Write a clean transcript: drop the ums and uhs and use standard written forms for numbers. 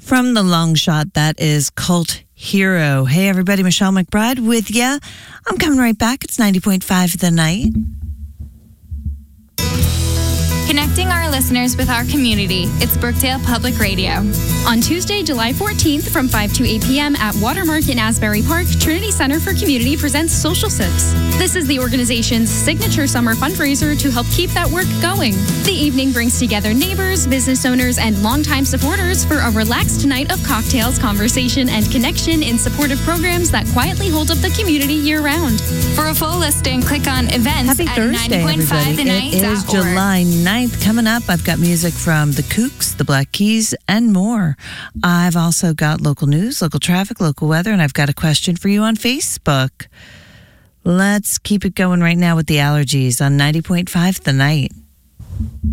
From the long shot, that is Cult Hero. Hey, everybody, Michelle McBride with ya. I'm coming right back. It's 90.5 The Night. Connecting our listeners with our community. It's Brookdale Public Radio. On Tuesday, July 14th from 5 to 8 p.m. at Watermark in Asbury Park, Trinity Center for Community presents Social Sips. This is the organization's signature summer fundraiser to help keep that work going. The evening brings together neighbors, business owners, and longtime supporters for a relaxed night of cocktails, conversation, and connection in supportive programs that quietly hold up the community year-round. For a full listing, click on events Happy at Thursday, 90.5thenight.org. It is July 9th. Coming up, I've got music from the Kooks, the Black Keys, and more. I've also got local news, local traffic, local weather, and I've got a question for you on Facebook. Let's keep it going right now with the allergies on 90.5 The Night.